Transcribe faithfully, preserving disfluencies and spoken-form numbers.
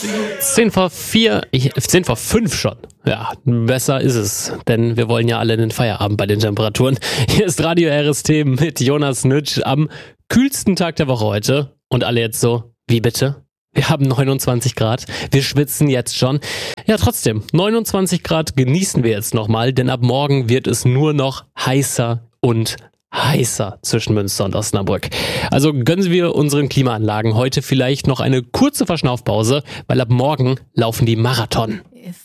Zehn vor vier, ich, zehn vor fünf schon. Ja, besser ist es, denn wir wollen ja alle den Feierabend bei den Temperaturen. Hier ist Radio R S T mit Jonas Nütsch am kühlsten Tag der Woche heute. Und alle jetzt so, wie bitte? Wir haben neunundzwanzig Grad, wir schwitzen jetzt schon. Ja, trotzdem, neunundzwanzig Grad genießen wir jetzt nochmal, denn ab morgen wird es nur noch heißer und heißer zwischen Münster und Osnabrück. Also gönnen wir unseren Klimaanlagen heute vielleicht noch eine kurze Verschnaufpause, weil ab morgen laufen die Marathon.